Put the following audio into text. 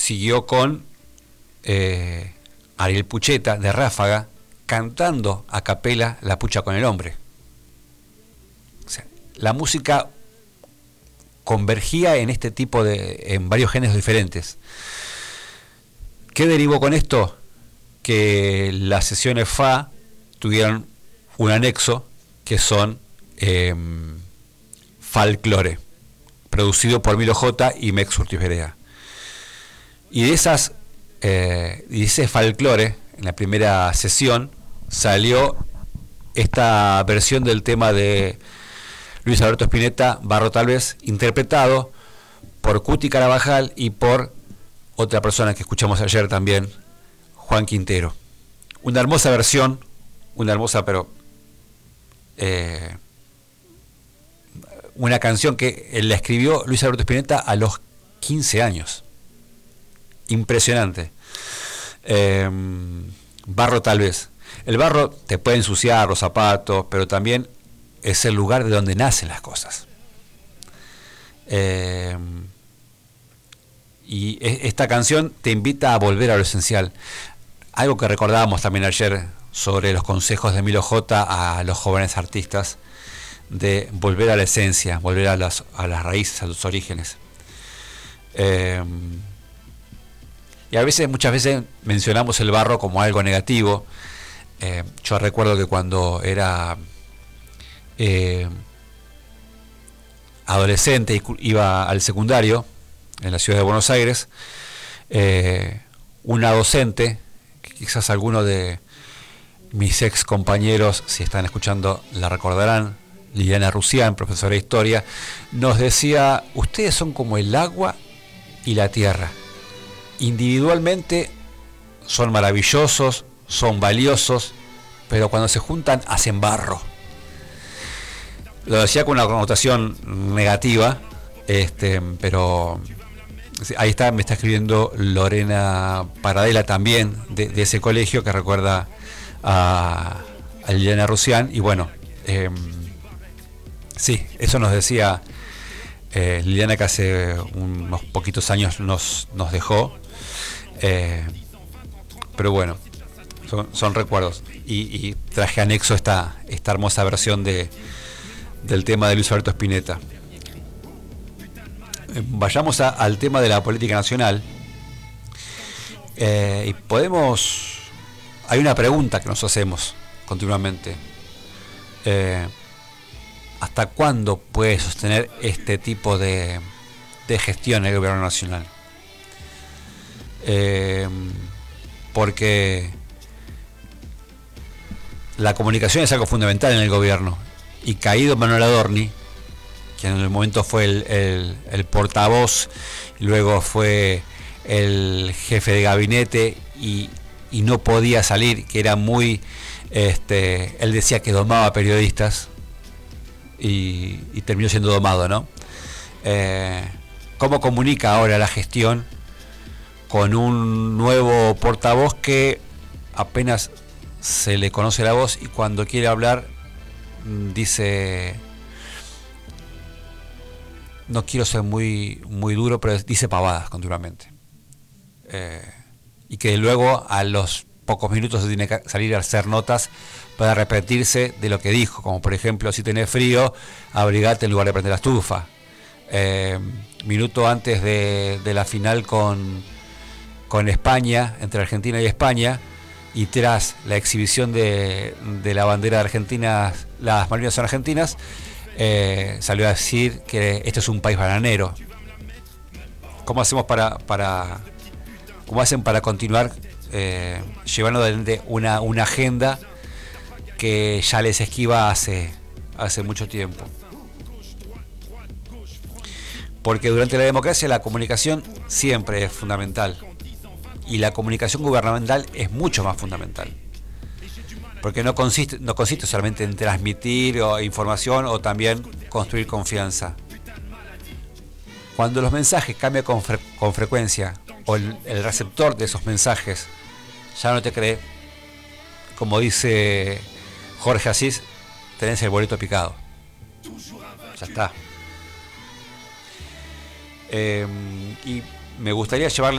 siguió con Ariel Pucheta de Ráfaga cantando a capela La Pucha con el Hombre. O sea, la música convergía en este tipo en varios géneros diferentes. ¿Qué derivó con esto? Que las sesiones FA tuvieron un anexo que son Folklore, producido por Milo J y Mex Urtiz Berea. Y de ese Folklore, en la primera sesión, salió esta versión del tema de Luis Alberto Spinetta, Barro tal vez, interpretado por Cuti Carabajal y por otra persona que escuchamos ayer también, Juan Quintero. Una hermosa versión, una canción que la escribió Luis Alberto Spinetta a los 15 años. Impresionante. Barro tal vez. El barro te puede ensuciar los zapatos, pero también es el lugar de donde nacen las cosas. Y esta canción te invita a volver a lo esencial. Algo que recordábamos también ayer sobre los consejos de Milo J a los jóvenes artistas, de volver a la esencia, volver a las raíces, a los orígenes. Y muchas veces mencionamos el barro como algo negativo. Yo recuerdo que cuando era adolescente y iba al secundario en la ciudad de Buenos Aires, una docente, que quizás algunos de mis ex compañeros, si están escuchando, la recordarán, Liliana Rusián, profesora de historia, nos decía: ustedes son como el agua y la tierra. Individualmente son maravillosos, son valiosos, pero cuando se juntan hacen barro. Lo decía con una connotación negativa, pero ahí está, me está escribiendo Lorena Paradela también, de ese colegio, que recuerda a Liliana Rusián. Y bueno, sí, eso nos decía Liliana, que hace unos poquitos años nos dejó. Pero bueno, son recuerdos. Y traje anexo esta hermosa versión del tema de Luis Alberto Spinetta. Vayamos al tema de la política nacional. Y hay una pregunta que nos hacemos continuamente. ¿Hasta cuándo puede sostener este tipo de gestión el gobierno nacional? Porque la comunicación es algo fundamental en el gobierno, y caído Manuel Adorni, que en el momento fue el portavoz, luego fue el jefe de gabinete y no podía salir, que era muy él decía que domaba periodistas y terminó siendo domado, ¿no? ¿Cómo comunica ahora la gestión con un nuevo portavoz que apenas se le conoce la voz, y cuando quiere hablar dice, no quiero ser muy duro, pero dice pavadas continuamente, y que luego a los pocos minutos se tiene que salir a hacer notas para repetirse de lo que dijo, como por ejemplo: si tenés frío, abrigate en lugar de prender la estufa. Minuto antes de la final con España, entre Argentina y España, y tras la exhibición de la bandera de Argentina, las Malvinas son argentinas, salió a decir que esto es un país bananero. ¿Cómo hacemos cómo hacen para continuar llevando adelante una agenda que ya les esquiva hace mucho tiempo? Porque durante la democracia la comunicación siempre es fundamental, y la comunicación gubernamental es mucho más fundamental, porque no consiste solamente en transmitir información o también construir confianza. Cuando los mensajes cambian con frecuencia, o el receptor de esos mensajes ya no te cree, como dice Jorge Asís, tenés el boleto picado. Ya está. Y me gustaría llevarle